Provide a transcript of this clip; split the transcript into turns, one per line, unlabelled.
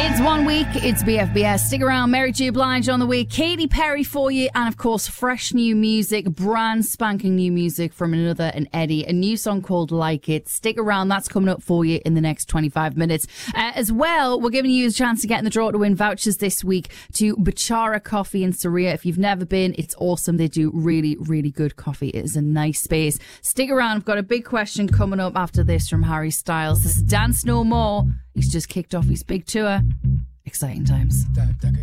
It's 1 week, it's BFBS. Stick around, Mary J. Blige on the way, Katy Perry for you, and of course, fresh new music, brand spanking new music from Another and Eddie, a new song called Like It. Stick around, that's coming up for you in the next 25 minutes. As well, we're giving you a chance to get in the draw to win vouchers this week to Bachara Coffee in Saria. If you've never been, it's awesome. They do really, really good coffee. It is a nice space. Stick around, I've got a big question coming up after this from Harry Styles. This is Dance No More. He's just kicked off his big tour. Exciting times.